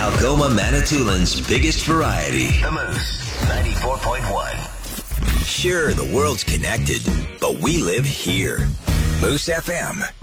Algoma Manitoulин's biggest variety. The Moose 94.1. Sure, the world's connected, but we live here. Moose FM.